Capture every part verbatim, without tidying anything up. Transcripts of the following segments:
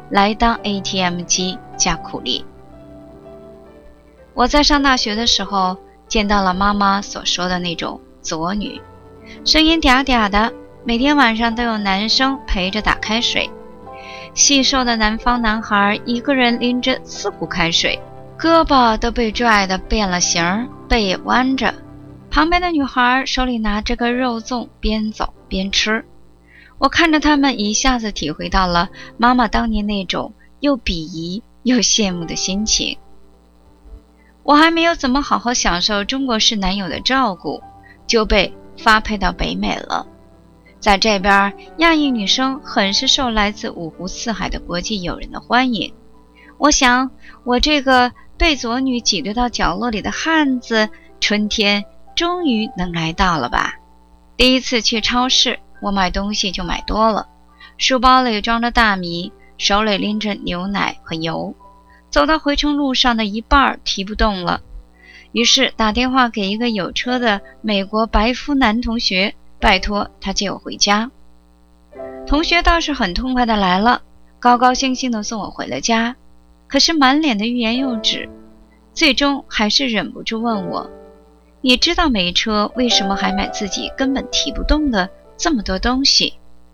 来当 A T M 机加苦力。我在上大学的时候见到了妈妈所说的那种左女，声音嗲嗲的，每天晚上都有男生陪着打开水。细瘦的南方男孩一个人拎着四壶开水，胳膊都被拽得变了形，背也弯着。旁边的女孩手里拿着个肉粽，边走边吃。我看着他们，一下子体会到了妈妈当年那种又鄙夷又羡慕的心情。我还没有怎么好好享受中国式男友的照顾，就被发配到北美了。在这边，亚裔女生很是受来自五湖四海的国际友人的欢迎。我想，我这个被左女挤兑到角落里的汉子，春天终于能来到了吧。第一次去超市，我买东西就买多了，书包里装着大米，手里拎着牛奶和油，走到回程路上的一半提不动了，于是打电话给一个有车的美国白肤男同学，拜托他接我回家。同学倒是很痛快的来了，高高兴兴的送我回了家，可是满脸的欲言又止，最终还是忍不住问我，你知道没车为什么还买自己根本提不动的这么多东西？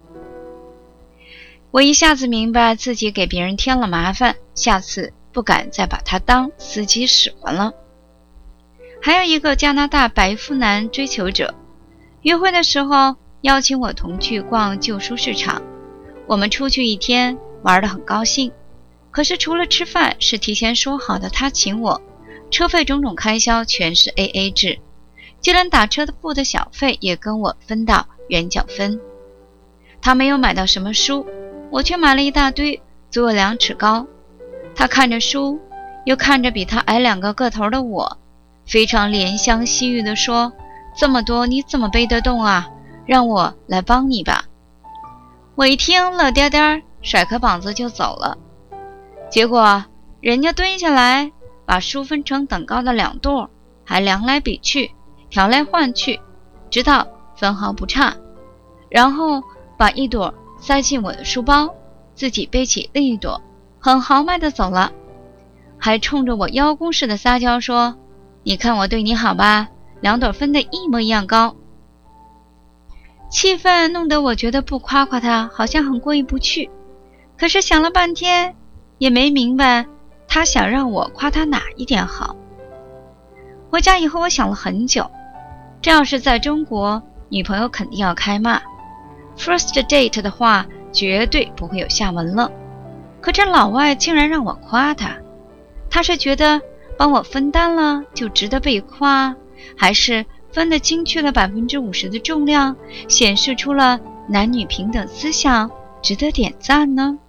我一下子明白自己给别人添了麻烦，下次不敢再把他当司机使唤了。还有一个加拿大白肤男追求者，约会的时候邀请我同去逛旧书市场，我们出去一天玩得很高兴，可是除了吃饭是提前说好的他请我，车费种种开销全是 A A 制，就连打车的付的小费也跟我分到原角分。他没有买到什么书，我却买了一大堆，足有两尺高。他看着书，又看着比他矮两个个头的我，非常怜香惜玉地说，这么多你怎么背得动啊？让我来帮你吧。我一听乐颠颠，甩开膀子就走了。结果人家蹲下来把书分成等高的两垛，还量来比去，调来换去，直到分毫不差，然后把一朵塞进我的书包，自己背起另一朵，很豪迈地走了，还冲着我邀功似的撒娇说，你看我对你好吧，两朵分得一模一样高。气氛弄得我觉得不夸夸他好像很过意不去，可是想了半天也没明白他想让我夸他哪一点好。回家以后我想了很久，这要是在中国，女朋友肯定要开骂， First date 的话绝对不会有下文了。可这老外竟然让我夸他，他是觉得帮我分担了就值得被夸，还是分得精确了 百分之五十 的重量，显示出了男女平等思想，值得点赞呢？